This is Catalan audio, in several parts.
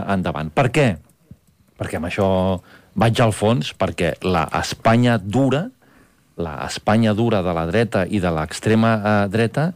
endavant. Per què? Perquè amb això vaig al fons, perquè l'Espanya dura de la dreta i de l'extrema dreta,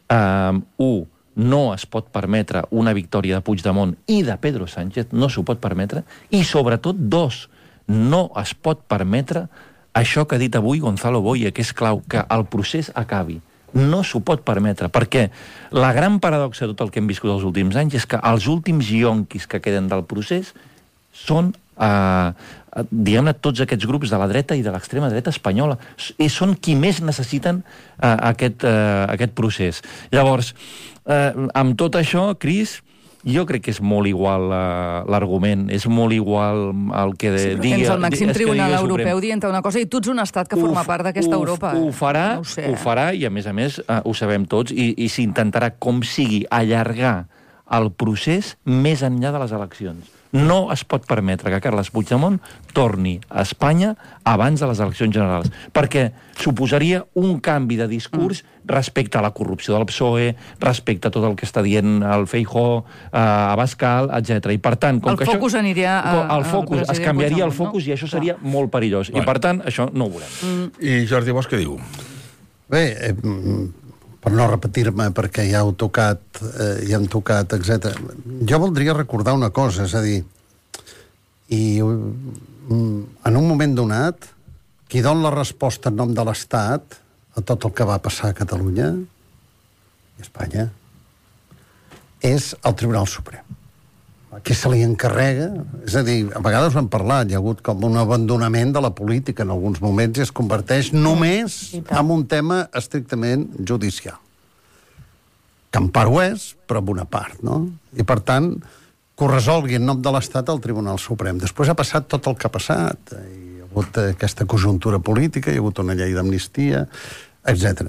no es pot permetre una victòria de Puigdemont i de Pedro Sánchez, no s'ho pot permetre, i sobretot, no es pot permetre això que ha dit avui Gonzalo Boye, que és clau, que el procés acabi. No s'ho pot permetre, perquè la gran paradoxa de tot el que hem viscut els últims anys és que els últims yonquis que queden del procés són, diguem-ne, tots aquests grups de la dreta i de l'extrema dreta espanyola. I són qui més necessiten aquest procés. Llavors, amb tot això, Cris, jo crec que és molt igual l'argument, és molt igual el que digui... Tens el màxim tribunal europeu dient una cosa i tu ets un estat que forma part d'aquesta Europa. Ho farà, i a més ho sabem tots, i s'intentarà, com sigui, allargar el procés més enllà de les eleccions. No es pot permetre que Carles Puigdemont torni a Espanya abans de les eleccions generals, perquè suposaria un canvi de discurs respecte a la corrupció del PSOE, respecte a tot el que està dient el Feijóo, Abascal, etc. I per tant, com que això... El focus aniria al focus, es canviaria el focus, i això seria molt perillós. I per tant, això no ho volem. I Jordi Bosch què diu? Bé, per no repetir-me, perquè ja heu tocat, ja hem tocat, etc. Jo voldria recordar una cosa, és a dir, en un moment donat, qui dona la resposta en nom de l'Estat a tot el que va passar a Catalunya i a Espanya és el Tribunal Suprem. Qui se li encarrega, és a dir, a vegades ho hem parlat, hi ha hagut com un abandonament de la política en alguns moments i es converteix només en un tema estrictament judicial. Que en part ho és, però en una part, no? I per tant, que ho resolgui en nom de l'Estat al Tribunal Suprem. Després ha passat tot el que ha passat. Hi ha hagut aquesta conjuntura política, hi ha hagut una llei d'amnistia, etc.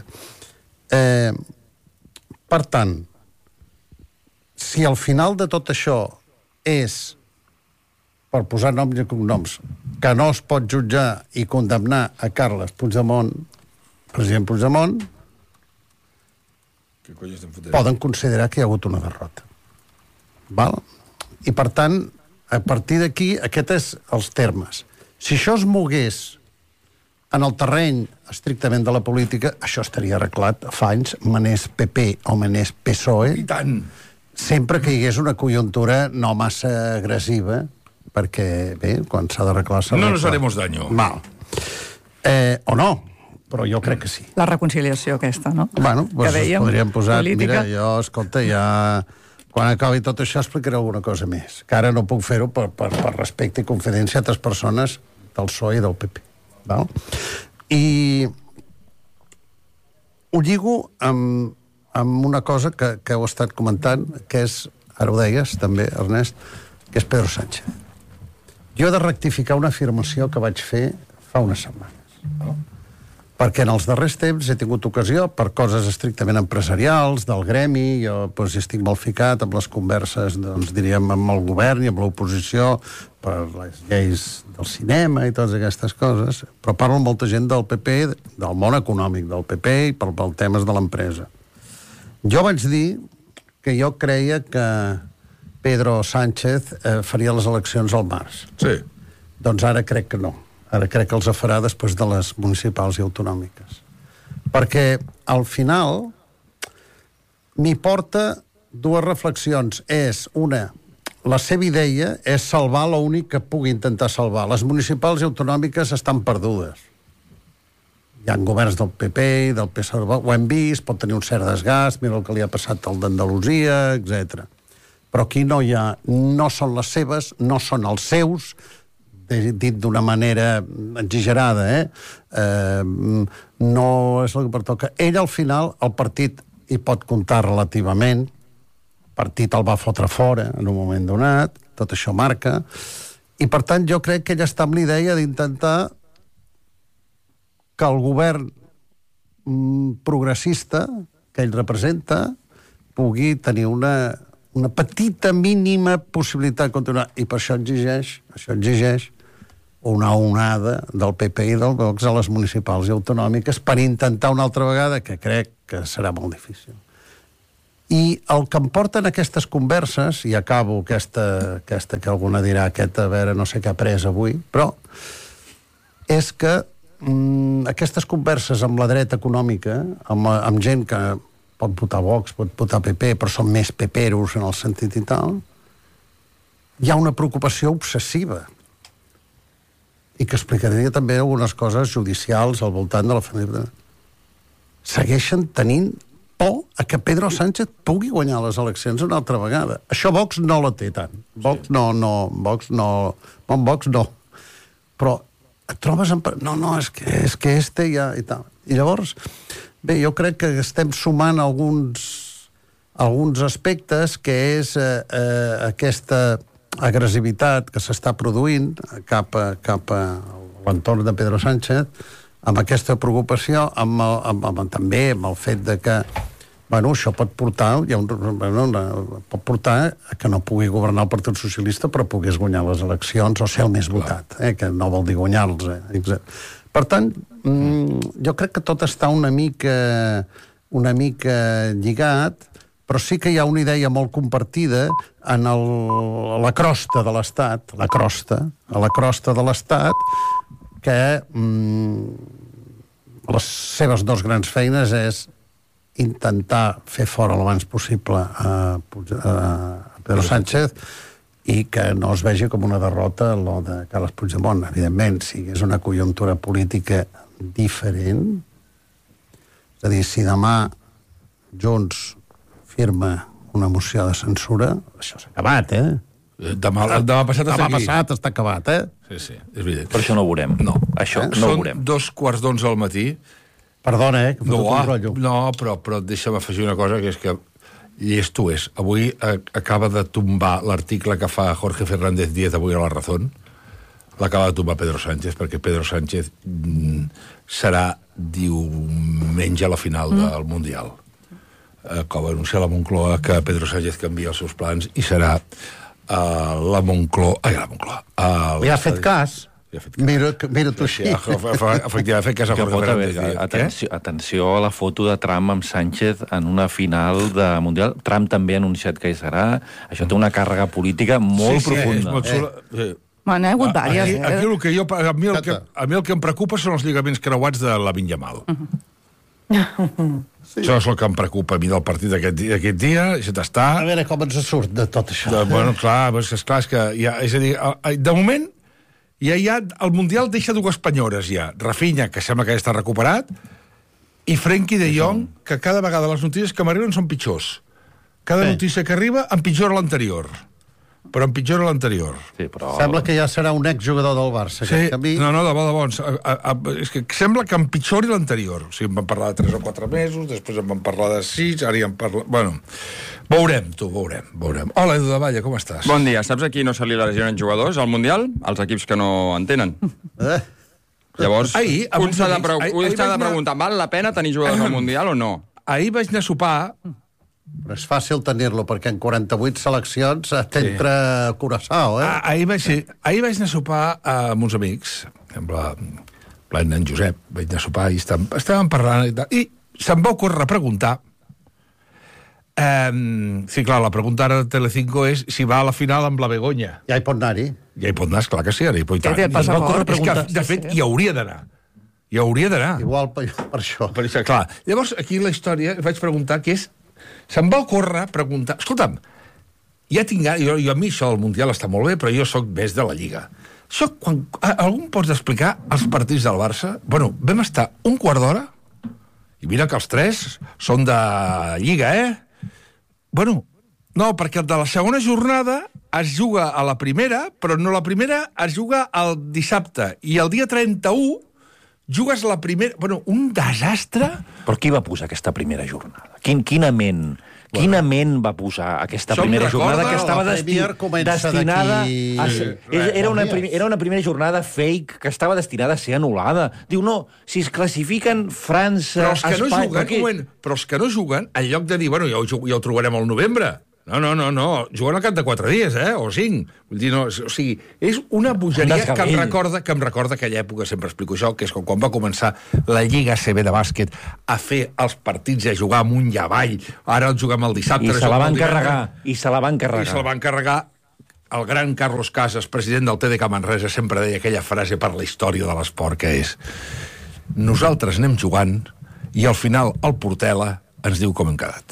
Per tant, si al final de tot això és, per posar noms i cognoms, que no es pot jutjar i condemnar a Carles Puigdemont, president Puigdemont, poden considerar que hi ha hagut una derrota. Val? I, per tant, a partir d'aquí, aquests els termes. Si això es mogués en el terreny estrictament de la política, això estaria arreglat fa anys, manés PP o manés PSOE. I tant! Sempre que hi hagués una conjuntura no massa agressiva, perquè, bé, quan s'ha d'arreglar... No nos haremos daño. Val. O no, però jo crec que sí. La reconciliació aquesta, no? Bueno, doncs dèiem, podríem posar... política. Mira, jo, escolta, ja... Quan acabi tot això explicaré alguna cosa més. Que ara no puc fer-ho per respecte i confidència a altres persones del PSOE i del PP. Val? I ho lligo amb una cosa que heu estat comentant, que és, ara ho deies també, Ernest, que és Pedro Sánchez. Jo he de rectificar una afirmació que vaig fer fa unes setmanes. Perquè en els darrers temps he tingut ocasió, per coses estrictament empresarials, del gremi, jo estic molt ficat amb les converses, doncs, diríem, amb el govern i amb l'oposició, per les lleis del cinema i totes aquestes coses, però parlo amb molta gent del PP, del món econòmic del PP i per temes de l'empresa. Jo vaig dir que jo creia que Pedro Sánchez faria les eleccions al març. Sí. Doncs ara crec que no. Ara crec que els farà després de les municipals i autonòmiques. Perquè, al final, m'hi porta dues reflexions. És, una, la seva idea és salvar l'únic que pugui intentar salvar. Les municipals i autonòmiques estan perdudes. Hi ha governs del PP i del PSOE, ho hem vist, pot tenir un cert desgast, mira el que li ha passat al d'Andalusia, etc. Però aquí no hi ha, no són les seves, no són els seus, dit d'una manera exagerada, no és el que pertoca. Ell, al final, el partit hi pot comptar relativament, el partit el va fotre fora en un moment donat, tot això marca, i per tant jo crec que ell està amb l'idea d'intentar que el govern progressista que ell representa pugui tenir una petita, mínima possibilitat de continuar. I per això exigeix una onada del PP i del Vox a les municipals i autonòmiques per intentar una altra vegada, que crec que serà molt difícil, I el que em porten aquestes converses, i acabo aquesta que alguna dirà, a veure, no sé què ha pres avui, però és que aquestes converses amb la dreta econòmica, amb gent que pot votar Vox, pot votar PP, però són més peperos en el sentit i tal, hi ha una preocupació obsessiva i que explicaria també algunes coses judicials al voltant de la família. Segueixen tenint por a que Pedro Sánchez pugui guanyar les eleccions una altra vegada. Això Vox no la té tant. Vox no. Però et trobes en... No, és que este ja... I tal. I llavors, bé, jo crec que estem sumant alguns aspectes que és aquesta agressivitat que s'està produint cap a l'entorn de Pedro Sánchez, amb aquesta preocupació, també amb el fet de que això pot portar pot portar a que no pugui governar el Partit Socialista però pogués guanyar les eleccions o ser el més votat, que no vol dir guanyar-los. Per tant, jo crec que tot està una mica lligat, però sí que hi ha una idea molt compartida a la crosta de l'Estat, a la crosta de l'Estat, que les seves dues grans feines és intentar fer fora l'abans possible a Pedro Sánchez i que no es vegi com una derrota lo de Carles Puigdemont. Evidentment, si és una conjuntura política diferent, és a dir, si demà Junts firma una moció de censura, això s'ha acabat, Demà passat està acabat, Sí, és evident. Per això no ho veurem. No. Això no ho veurem. Són 2:15 al matí. Perdona, que fot un rotllo. No, però deixa'm afegir una cosa, que és que llesto és. Avui acaba de tombar l'article que fa Jorge Fernández Díez avui a La Razón. L'acaba de tombar Pedro Sánchez, perquè Pedro Sánchez serà diumenge a la final del Mundial. Com va anunciar la Moncloa que Pedro Sánchez canvia els seus plans i serà la Moncloa... la Moncloa. Li ha fet cas. Mira tu així. Efectivament, ha fet cas a Jorge Fernández Díez. Atenció a la foto de Trump amb Sánchez en una final de Mundial. Trump també ha anunciat que hi serà. Això té una càrrega política molt profunda. És molt xula. N'hi ha hagut diverses. A mi el que em preocupa són els lligaments creuats de Lamine Yamal. Sí. Això és el que em preocupa a mi del partit d'aquest dia, i està... A veure com ens surt de tot això. És que és a dir, de moment ja el Mundial deixa dues penyores ja. Rafinha, que sembla que ja està recuperat, i Frenkie de Jong, que cada vegada les notícies que m'arriben són pitjors. Cada notícia que arriba empitjora l'anterior. Però empitjora l'anterior. Sí, però... Sembla que ja serà un exjugador del Barça. Sí, no, de bons. És que sembla que empitjori l'anterior. O sigui, em van parlar de 3 o 4 mesos, després em van parlar de 6, ara ja em parla... Bueno, veurem. Hola, Edu de Valle, com estàs? Bon dia. Saps a qui no se li lesionen jugadors al Mundial? Els equips que no en tenen. Llavors, un s'ha de preguntar, val la pena tenir jugadors al Mundial o no? Ahir vaig anar a sopar... Però és fàcil tenir-lo, perquè en 48 seleccions t'entra Curaçao, Ahir vaig anar a sopar amb uns amics, amb en Josep, vaig anar a sopar i estàvem parlant i tal, i se'm va ocórrer preguntar, sí, clar, la pregunta ara de Telecinco és si va a la final amb la Begoña. Ja hi pot anar-hi. Ja hi pot anar, esclar que sí, ara hi pot anar. És que, de fet, hi hauria d'anar. Igual per això. Per això, clar. Llavors, aquí la història, vaig preguntar què és. Se'm va ocórrer preguntar... Escolta'm, ja tinc... Jo a mi això del Mundial està molt bé, però jo sóc més de la Lliga. Algú em pots explicar els partits del Barça? Bueno, vam estar un quart d'hora, i mira que els 3 són de Lliga, Bueno, no, perquè el de la segona jornada es juga a la primera, però no la primera es juga el dissabte, i el dia 31 jugues la primera... Bueno, un desastre... Però qui va posar aquesta primera jornada? Quina ment va posar aquesta primera jornada que estava destinada a ser... Era una primera jornada fake que estava destinada a ser anul·lada. Diu, no, si es classifiquen França, Espanya... Però els que no juguen, en lloc de dir, bueno, ja ho trobarem al novembre, No. Juguen al cap de 4 dies, o 5. Vull dir, no, o sigui, és una bogeria que em recorda aquella època, sempre explico això, que és quan va començar la Lliga ACB de bàsquet a fer els partits i a jugar amunt i avall. Ara el juguem el dissabte. I se la van carregar. El gran Carlos Casas, president del TDK Manresa, sempre deia aquella frase per la història de l'esport, que és: nosaltres anem jugant i al final el Portela ens diu com hem quedat.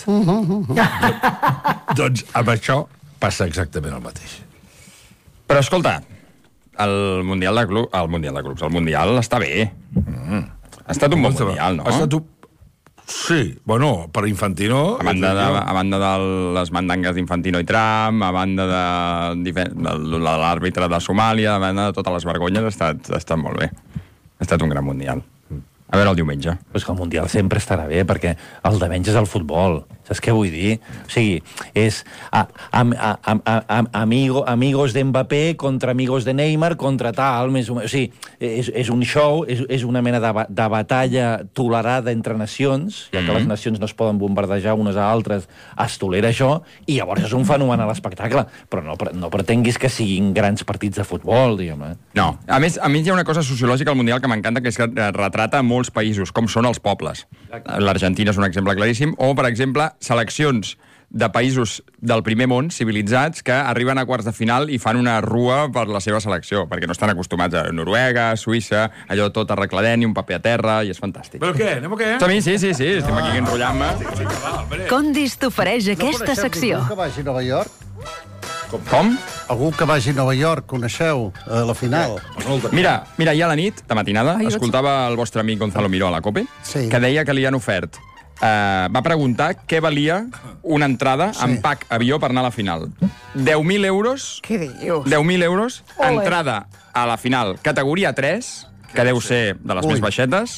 Doncs amb això passa exactament el mateix. Però escolta, el Mundial està bé. Ha estat un bon Mundial, no? Sí, bueno, per Infantino... A banda de les mandangues d'Infantino i Trump, a banda de l'àrbitre de Somàlia, a banda de totes les vergonyes, ha estat molt bé. Ha estat un gran Mundial. A veure el diumenge. Pues que el Mundial sempre estarà bé, perquè el de menys és el futbol. Saps què vull dir? O sigui, és amigos de Mbappé contra amigos de Neymar contra tal. O sigui, és un show, és una mena de batalla tolerada entre nacions, ja que les nacions no es poden bombardejar unes a altres, es tolera això, i llavors és un fenomen a l'espectacle. Però no pretenguis que siguin grans partits de futbol, diguem. No. A més, hi ha una cosa sociològica al Mundial que m'encanta, que és que retrata molts països, com són els pobles. L'Argentina és un exemple claríssim, o, per exemple, seleccions de països del primer món, civilitzats, que arriben a quarts de final i fan una rua per la seva selecció, perquè no estan acostumats a Noruega, Suïssa, allò tot arregladet i un paper a terra, i és fantàstic. Però què? Anem o què? Sí, estem aquí enrotllant-me. Condis t'ofereix aquesta secció. Algú que vagi a Nova York? Com? Algú que vagi a Nova York, coneixeu la final? Mira, ja a la nit, de matinada, escoltava el vostre amic Gonzalo Miró a la COPE, que deia que li han ofert... va preguntar què valia una entrada en pack avió per anar a la final. 10.000 euros... Què dius? 10.000 euros, entrada a la final, categoria 3, que deu ser de les més baixetes,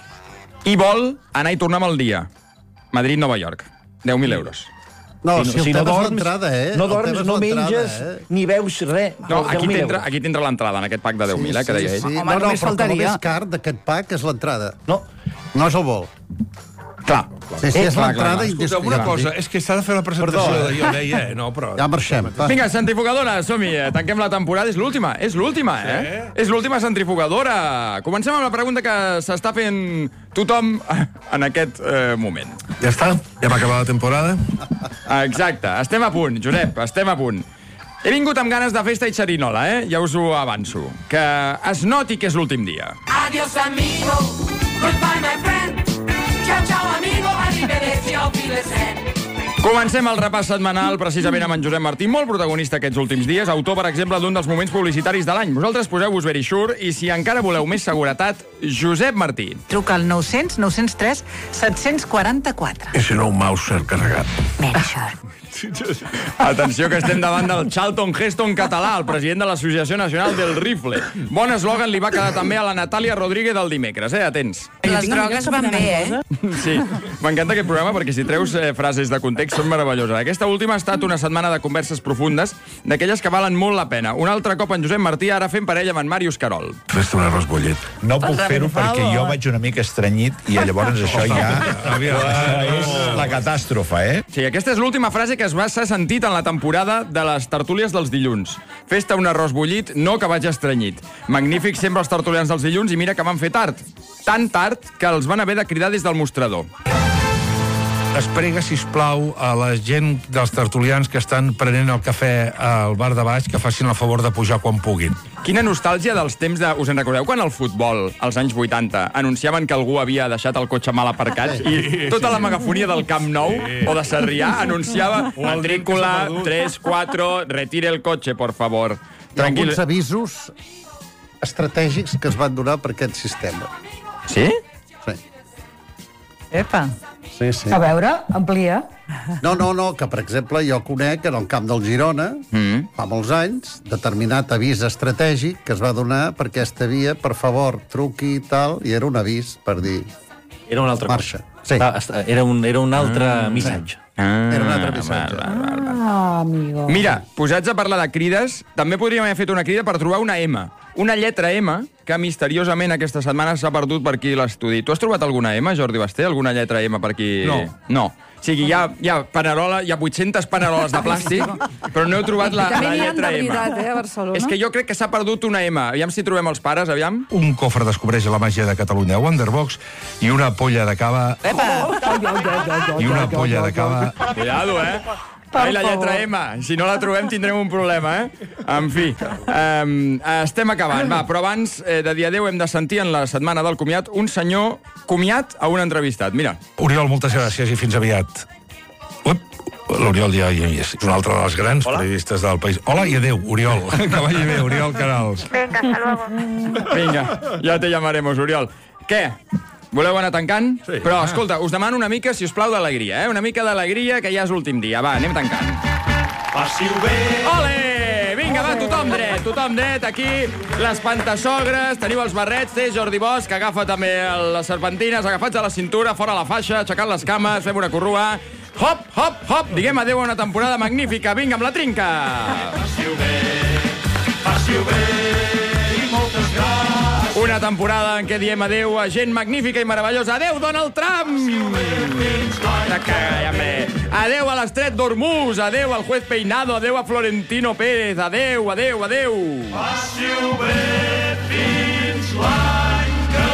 i vol anar i tornar amb el dia. Madrid-Nova York. 10.000 euros. No, si no dorms, no dorms, no menges, ni veus res. No, aquí tindrà l'entrada, en aquest pack de 10.000, que deia ell. Home, només faltaria. El més car d'aquest pack és l'entrada. No és el vol. Clar. Sí, és l'entrada i... Escolta, una cosa, és que s'ha de fer la presentació de jo deia, no, però... Ja marxem. Vinga, centrifugadora, som-hi, tanquem la temporada, és l'última, És l'última centrifugadora. Comencem amb la pregunta que s'està fent tothom en aquest moment. Ja està? Ja va acabar la temporada? Exacte, estem a punt, Josep, estem a punt. He vingut amb ganes de festa i xerinola, ja us ho avanço. Que es noti que és l'últim dia. Adiós, amigo, goodbye, my friend. Ciao, ciao, amigo, arrivederci, auf Wiedersehen. Comencem el repàs setmanal precisament amb en Josep Martí, molt protagonista aquests últims dies, autor, per exemple, d'un dels moments publicitaris de l'any. Vosaltres poseu-vos Very Sure i, si encara voleu més seguretat, Josep Martí. Truca al 900 903 744. I si no, un Mauser carregat. Very Sure. Atenció, que estem davant del Charlton Heston català, el president de l'Associació Nacional del Rifle. Bon eslògan li va quedar també a la Natàlia Rodríguez del dimecres, atents. Les drogues van bé, Sí, m'encanta aquest programa perquè si treus frases de context són meravelloses. Aquesta última ha estat una setmana de converses profundes, d'aquelles que valen molt la pena. Un altre cop en Josep Martí, ara fent parella amb en Màrius Carol. Fes-te un arròs bollet. No puc fer-ho perquè jo vaig una mica estrenyit i llavors això ja és la catàstrofe, Sí, aquesta és l'última frase que s'ha sentit en la temporada de les tertúlies dels dilluns. Fes-te un arròs bullit, no que vaig estrenyit. Magnífic sempre els tertulians dels dilluns, i mira que van fer tard. Tan tard que els van haver de cridar des del mostrador. Es prega, sisplau, a la gent dels tertulians que estan prenent el cafè al bar de baix que facin el favor de pujar quan puguin. Quina nostàlgia dels temps de... Us en recordeu quan al futbol, als anys 80, anunciaven que algú havia deixat el cotxe mal aparcat i tota la megafonia del Camp Nou o de Sarrià anunciava matrícula 34, retire el cotxe, por favor. Tranquil. Alguns avisos estratègics que es van donar per aquest sistema. Sí? Sí. Epa. Sí. A veure, amplia. No, que per exemple jo conec en el camp del Girona, fa molts anys, determinat avís estratègic que es va donar per aquesta via, per favor, truqui i tal, i era un avís per dir... Era un altre marxa. Sí. Era un altre missatge. Era un altre missatge. Amigo. Mira, posats a parlar de crides, també podríem haver fet una crida per trobar una M. una lletra M que misteriosament aquesta setmana s'ha perdut per aquí l'estudi. Tu has trobat alguna M, Jordi Basté? Alguna lletra M per aquí? No. O sigui, hi ha panerola, hi ha 800 paneroles de plàstic, però no heu trobat la lletra M. També n'hi ha de veritat, a Barcelona. És que jo crec que s'ha perdut una M. Aviam si trobem els pares, aviam. Un cofre descobreix la màgia de Catalunya, Wonderbox, i una polla de cava... I una polla de cava... Cuidado, Ai, la lletra M. Si no la trobem tindrem un problema, En fi, estem acabant. Va, però abans de dir adéu hem de sentir en la setmana del comiat un senyor comiat a un entrevistat. Mira. Oriol, moltes gràcies i fins aviat. L'Oriol ja hi és. És un altre de les grans periodistes del país. Hola i adéu, Oriol. Que vagi bé, Oriol Canals. Venga, hasta luego. Vinga, ja te llamaremos, Oriol. Què? Voleu anar tancant? Sí. Però, escolta, us demano una mica, si us plau, d'alegria, Una mica d'alegria, que ja és l'últim dia. Va, anem tancant. Passi-ho bé. Ole! Vinga, va, tothom dret, aquí, les pantassogres, teniu els barrets, té Jordi Bosch, que agafa també les serpentines, agafats a la cintura, fora la faixa, aixecant les cames, fem una corrua. Hop, hop, hop, diguem adéu a una temporada magnífica. Vinga, amb la trinca! Passi-ho bé, i moltes gràcies. Una temporada en què diem adéu a gent magnífica i meravellosa. Adéu, Donald Trump! Adéu a l'Estret d'Hormuz, adéu al juez Peinado, adéu a Florentino Pérez, adéu. Passi-ho bé fins l'any que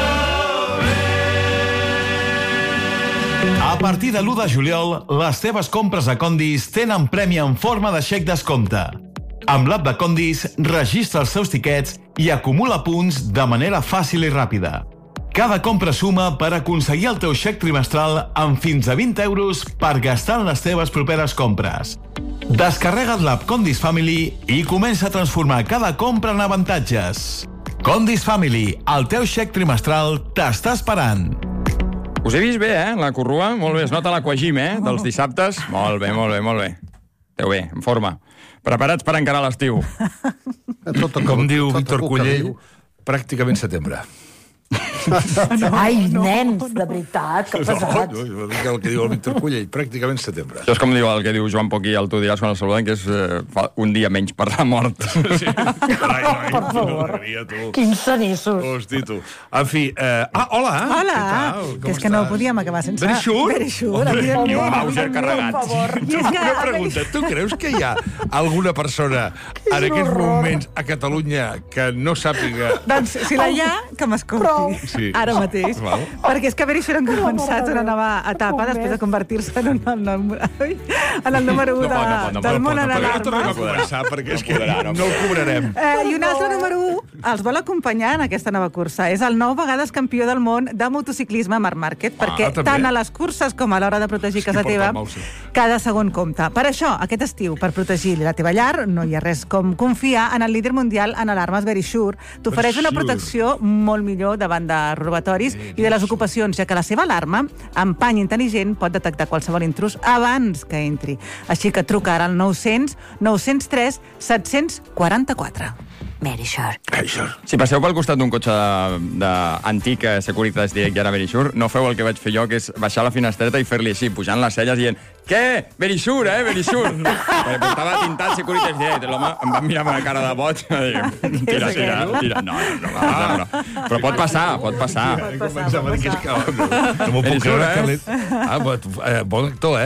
ve. A partir de l'1 de juliol, les teves compres a Condis tenen premi en forma de xec descompte. Amb l'app de Condis, registra els seus tiquets i acumula punts de manera fàcil i ràpida. Cada compra suma per aconseguir el teu xec trimestral amb fins a 20 euros per gastar en les teves properes compres. Descarrega't l'app Condis Family i comença a transformar cada compra en avantatges. Condis Family, el teu xec trimestral t'està esperant. Us he vist bé, la corrua? Molt bé, es nota l'aquagim, dels dissabtes. Molt bé. Esteu bé, en forma. Preparats per encarar l'estiu. Com diu Víctor Cullell, pràcticament setembre. Ai, nens, de veritat, que pesat. No, el que diu el Víctor Cullell, pràcticament setembre. Això és com diu el que diu Joan Poquí, el Tu diràs quan el saluden, que és un dia menys per la mort. Sí. Per favor. Quins cenissos. Hosti, tu. En fi, hola. Hola. Que és que no podíem acabar sense... Very sure, Ni un Mauser carregat. Una pregunta, tu creus que hi ha alguna persona en aquests moments a Catalunya que no sàpiga... Doncs si la hi ha, que m'escolti. Sí. Ara mateix. Val. Perquè és que Verisure han començat una nova etapa després de convertir-se en el número 1 del món en Però no alarma. tornem a començar, perquè és que no el cobrarem. I un altre número 1 els vol acompanyar en aquesta nova cursa. És el 9 vegades campió del món de motociclisme Marc Márquez, perquè també. tant a les curses com a l'hora de protegir casa teva, cada segon compta. Per això, aquest estiu, per protegir la teva llar, no hi ha res com confiar en el líder mundial en alarmes Verisure. T'ofereix una protecció molt millor davant de robatoris i de les ocupacions, ja que la seva alarma, amb pany intel·ligent, pot detectar qualsevol intrus abans que entri. Així que truca ara al 900 903 744. Verisure. Si passeu pel costat d'un cotxe antic Securitas Direct i ara Verisure, no feu el que vaig fer jo, que és baixar la finestreta i fer-li així, pujant les celles, dient «Què? Verisure, Verisure!» Perquè portava tintat Securitas Direct. L'home em va mirar amb una cara de boig i dic «Tira». No. Però pot passar. No m'ho puc creure que l'he... Bon actor,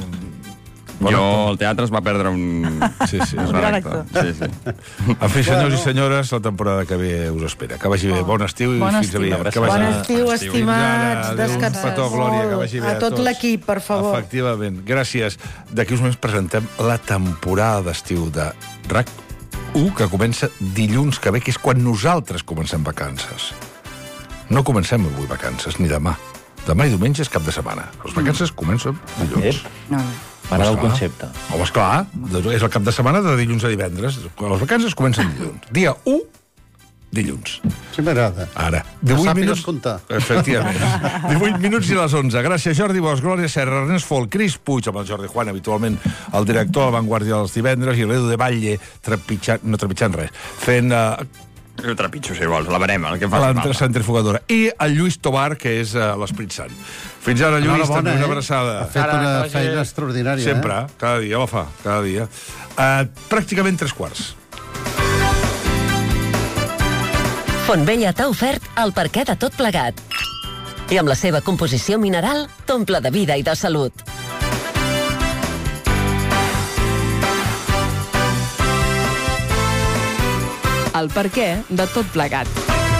El teatre es va perdre un... Sí. Gran actor. Sí. En fi, senyors i senyores, la temporada que ve us espera. Que vagi bé. Bon estiu i fins aviat. Bon estiu, estimats. Descanseu Petó, Glòria, que vagi bé a tot l'equip, per favor. Efectivament. Gràcies. D'aquí uns moments presentem la temporada d'estiu de RAC1, que comença dilluns que ve, que és quan nosaltres comencem vacances. No comencem avui vacances, ni demà. Demà i diumenge és cap de setmana. Les vacances comencen dilluns. M'agrada el concepte. Home, esclar, és el cap de setmana de dilluns a divendres. Les vacances comencen dilluns. Dia 1, dilluns. Sí, m'agrada. Ara. No 18 sàpigues minuts... comptar. Efectivament. 18 minuts i les 11. Gràcies, Jordi Bosch, Glòria Serra, Ernest Folk, Cris Puig, amb el Jordi Juan, habitualment el director de La Vanguardia dels divendres, i l'Edu de Batlle, no trepitjant res, fent... Jo trepitjo, si vols, la verema, el que fa la centrifugadora. I el Lluís Tobar, que és l'Esperit Sant. Fins ara, Lluís, també una abraçada. Ha fet una feina extraordinària. Sempre, cada dia la fa, cada dia. Pràcticament 3 quarts. Fontvella t'ha ofert el perquè de tot plegat. I amb la seva composició mineral t'omple de vida i de salut. El perquè de tot plegat.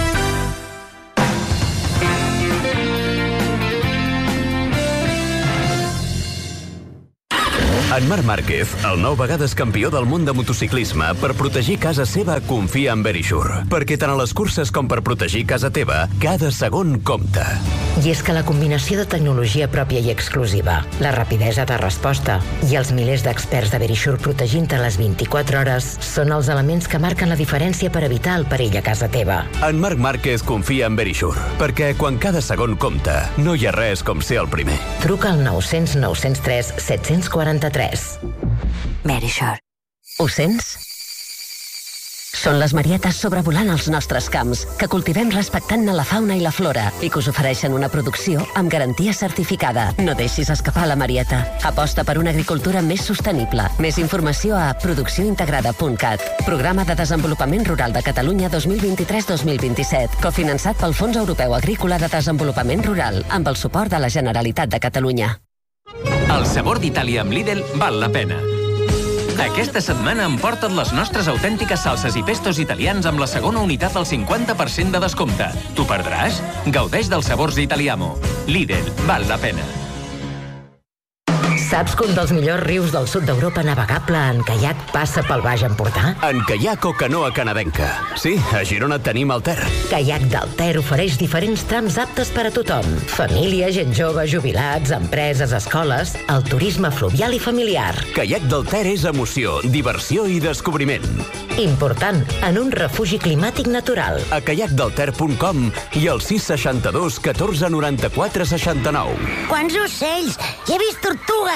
En Marc Márquez, el 9 vegades campió del món de motociclisme, per protegir casa seva confia en Verisure. Perquè tant a les curses com per protegir casa teva, cada segon compta. I és que la combinació de tecnologia pròpia i exclusiva, la rapidesa de resposta i els milers d'experts de Verisure protegint-te les 24 hores són els elements que marquen la diferència per evitar el perill a casa teva. En Marc Márquez confia en Verisure, perquè quan cada segon compta, no hi ha res com ser el primer. Truca al 900 903 743. Verisure. Ho sents? Són les marietes sobrevolant els nostres camps, que cultivem respectant la fauna i la flora i que us ofereixen una producció amb garantia certificada. No deixis escapar la marieta. Aposta per una agricultura més sostenible. Més informació a produccióintegrada.cat. Programa de Desenvolupament Rural de Catalunya 2023-2027, cofinançat pel Fons Europeu Agrícola de Desenvolupament Rural, amb el suport de la Generalitat de Catalunya. El sabor d'Itàlia amb Lidl val la pena. Aquesta setmana emporta't les nostres autèntiques salses i pestos italians amb la segona unitat al 50% de descompte. T'ho perdràs? Gaudeix dels sabors Italiamo. Lidl, val la pena. Saps que un dels millors rius del sud d'Europa navegable en caiac passa pel Baix Empordà? En caiac o canoa canadenca. Sí, a Girona tenim el Ter. Caiac del Ter ofereix diferents trams aptes per a tothom. Família, gent jove, jubilats, empreses, escoles, el turisme fluvial i familiar. Caiac del Ter és emoció, diversió i descobriment. Important, en un refugi climàtic natural. A caiacdelter.com i al 662 14 94 69. Quants ocells! He vist tortugues!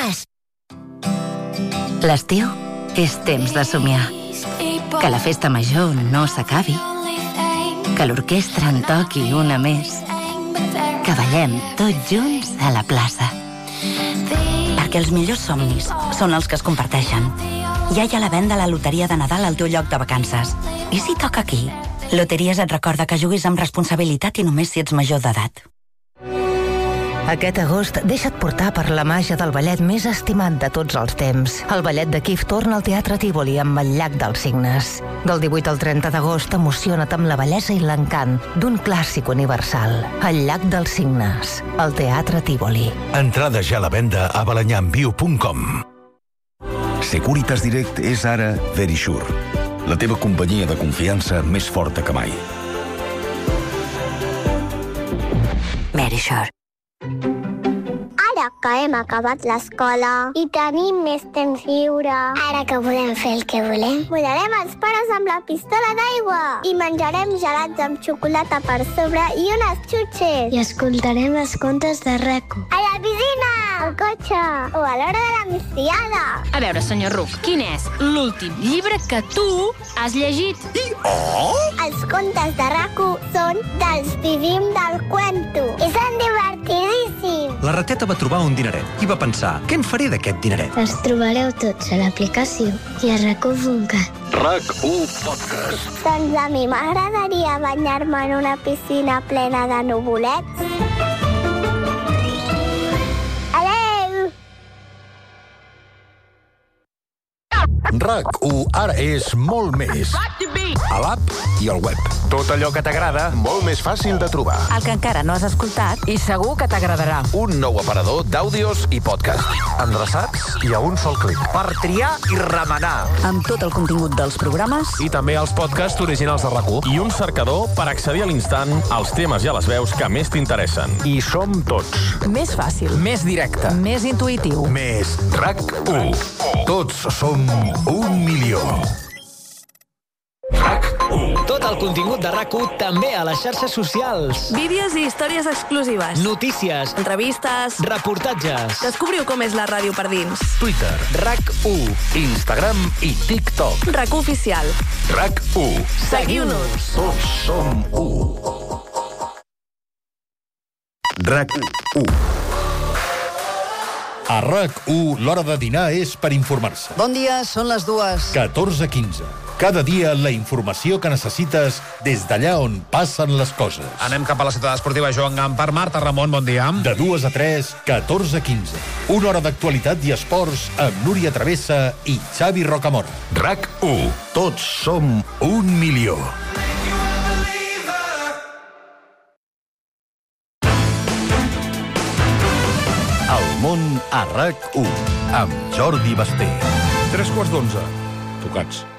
L'estiu és temps de somiar. Que la festa major no s'acabi. Que l'orquestra en toqui una més. Que ballem tots junts a la plaça. Perquè els millors somnis són els que es comparteixen. Ja hi ha la venda a la loteria de Nadal al teu lloc de vacances. I si toca aquí? Loteries et recorda que juguis amb responsabilitat i només si ets major d'edat. Aquest agost deixa't portar per la màgia del ballet més estimat de tots els temps. El ballet de Kif torna al Teatre Tívoli amb el Llac dels Cignes. Del 18 al 30 d'agost emociona't amb la bellesa i l'encant d'un clàssic universal. El Llac dels Cignes, al Teatre Tívoli. Entrades ja a la venda a balanyamviu.com. Securitas Direct és ara Verisure, la teva companyia de confiança més forta que mai. Verisure. Ara que hem acabat l'escola i tenim més temps lliure, ara que volem fer el que volem, volarem els pares amb la pistola d'aigua i menjarem gelats amb xocolata per sobre i unes xutxes. I escoltarem els contes de Reco. A la piscina, al cotxe o a l'hora de la migdiada. A veure, senyor Ruc, quin és l'últim llibre que tu has llegit? Els contes de Reco són dels vivim del cuento i són divertidíssims. La rateta va trobar un dineret i va pensar, què en faré d'aquest dineret? Els trobareu tots a l'aplicació i a RAC1.cat. RAC1 Podcast. Doncs a mi m'agradaria banyar-me en una piscina plena de nuvolets. Adéu! RAC1 ara és molt més. A l'app i al web. Tot allò que t'agrada, molt més fàcil de trobar. El que encara no has escoltat I segur que t'agradarà. Un nou aparador d'àudios i podcast. Endreçats i a un sol clic. Per triar i remenar. amb tot el contingut dels programes. I també els podcasts originals de RAC1. I un cercador per accedir a l'instant als temes i a les veus que més t'interessen. I som tots. Més fàcil. Més directe. Més intuïtiu. Més RAC1. Tots som 1 milió. Tot el contingut de RAC1 també a les xarxes socials. Vídeos i històries exclusives. Notícies. Entrevistes. Reportatges. Descobriu com és la ràdio per dins. Twitter. RAC1. Instagram i TikTok. RAC1 Oficial. RAC1. Seguiu-nos. Tots som 1. RAC1. A RAC1, l'hora de dinar és per informar-se. Bon dia, són les 2. 14:15. Cada dia la informació que necessites des d'allà on passen les coses. Anem cap a la ciutat esportiva Joan Gampar. Marta Ramon, bon dia. De 2 a 3, 14 a 15. Una hora d'actualitat i esports amb Núria Travessa i Xavi Rocamora. RAC1. Tots som 1 milió. El món a RAC1 amb Jordi Basté. 3:15. Tocats.